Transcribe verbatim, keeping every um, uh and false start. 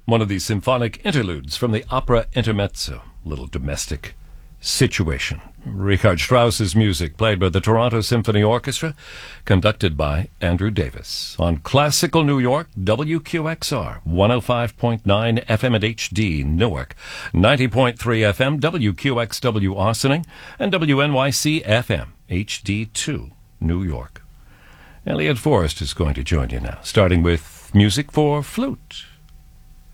one of the symphonic interludes from the opera Intermezzo, little domestic situation. Richard Strauss's music played by the Toronto Symphony Orchestra, conducted by Andrew Davis. On Classical New York, W Q X R, one oh five point nine F M at H D, Newark, ninety point three F M, W Q X W Austining, and W N Y C F M, H D two, New York. Elliot Forrest is going to join you now, starting with music for flute.